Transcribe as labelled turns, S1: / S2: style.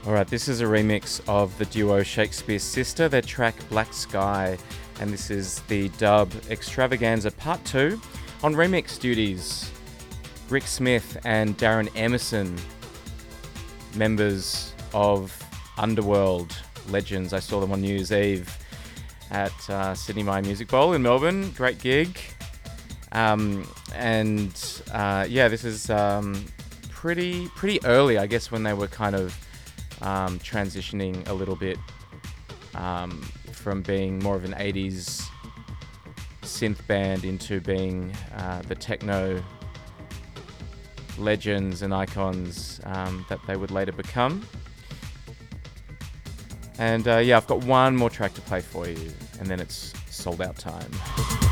S1: Alright, this is a remix of the duo Shakespears Sister, their track Black Sky, and this is the dub Extravaganza Part 2. On remix duties, Rick Smith and Darren Emerson, members of Underworld legends. I saw them on New Year's Eve at Sydney My Music Bowl in Melbourne. Great gig. This is pretty early, I guess, when they were kind of transitioning a little bit from being more of an 80s synth band into being the techno legends and icons that they would later become. And I've got one more track to play for you, and then it's sold out time.